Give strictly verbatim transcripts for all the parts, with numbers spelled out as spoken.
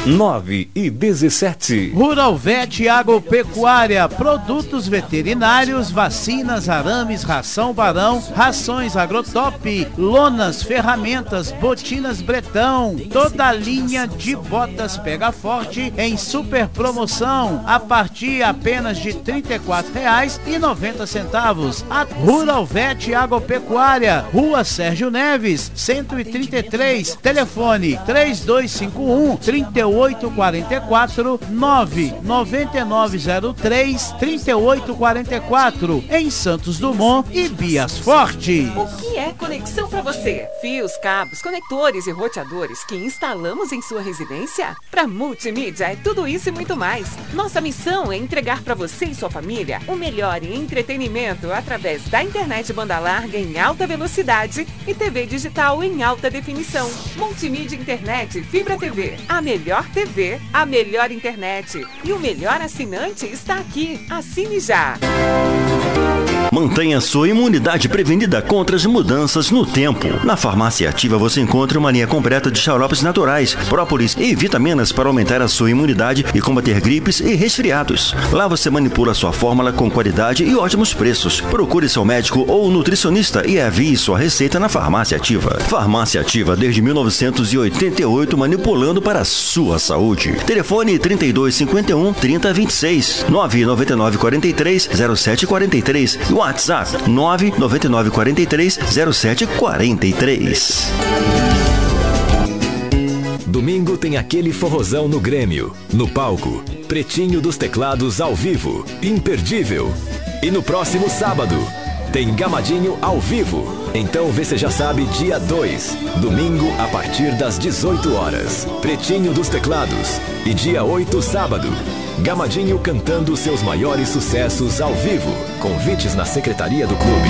nove e dezessete. Rural Vet Agropecuária, produtos veterinários, vacinas, arames, ração Barão, rações Agrotop, lonas, ferramentas, botinas Bretão, toda a linha de botas Pega Forte em super promoção, a partir apenas de trinta e quatro reais e noventa centavos. A Rural Vet Agropecuária, Rua Sérgio Neves, cento e trinta e três, telefone três dois cinco um, três oito quatro quatro, nove nove nove zero três, três oito quatro quatro, em Santos Dumont e Bias Forte. O que é conexão para você? Fios, cabos, conectores e roteadores que instalamos em sua residência? Para Multimídia é tudo isso e muito mais. Nossa missão é entregar para você e sua família o melhor em entretenimento através da internet banda larga em alta velocidade e T V digital em alta definição. Multimídia Internet Fibra T V. A melhor T V, a melhor internet e o melhor assinante está aqui. Assine já. Mantenha sua imunidade prevenida contra as mudanças no tempo. Na Farmácia Ativa você encontra uma linha completa de xaropes naturais, própolis e vitaminas para aumentar a sua imunidade e combater gripes e resfriados. Lá você manipula sua fórmula com qualidade e ótimos preços. Procure seu médico ou nutricionista e avie sua receita na Farmácia Ativa. Farmácia Ativa desde mil novecentos e oitenta e oito, manipulando para a sua saúde. Telefone trinta e dois cinquenta e um, trinta vinte e seis, nove nove nove quatro três, zero sete quatro três. WhatsApp nove nove nove quatro três, zero sete quatro três. Domingo tem aquele forrozão no Grêmio. No palco, Pretinho dos Teclados ao vivo, imperdível. E no próximo sábado, tem Gamadinho ao vivo. Então você já sabe, dia dois, domingo a partir das dezoito horas, Pretinho dos Teclados. E dia oito, sábado, Gamadinho cantando seus maiores sucessos ao vivo. Convites na secretaria do clube.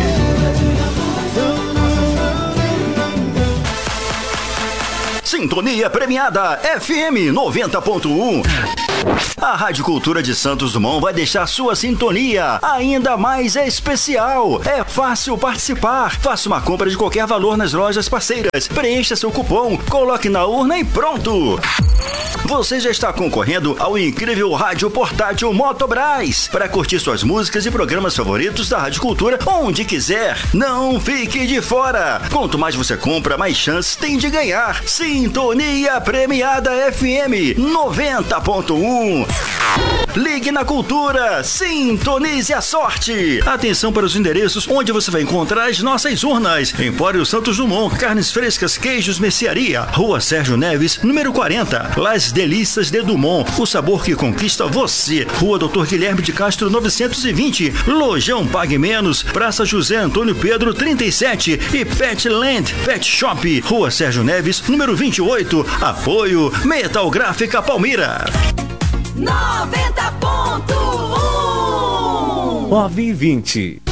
Sintonia premiada F M noventa ponto um. A Rádio Cultura de Santos Dumont vai deixar sua sintonia ainda mais especial. É fácil participar. Faça uma compra de qualquer valor nas lojas parceiras. Preencha seu cupom, coloque na urna e pronto. Você já está concorrendo ao incrível rádio portátil Motobras para curtir suas músicas e programas favoritos da Rádio Cultura onde quiser. Não fique de fora. Quanto mais você compra, mais chances tem de ganhar. Sintonia premiada F M noventa ponto um. Ligue na Cultura, sintonize a sorte. Atenção para os endereços onde você vai encontrar as nossas urnas. Empório Santos Dumont, carnes frescas, queijos, mercearia. Rua Sérgio Neves, número quarenta. Las Delícias de Dumont, o sabor que conquista você. Rua Doutor Guilherme de Castro, novecentos e vinte. Lojão Pague Menos, Praça José Antônio Pedro, trinta e sete. E Petland Pet Shop, Rua Sérgio Neves, número vinte e oito. Apoio Metal Gráfica Palmira. noventa ponto um. nove e vinte.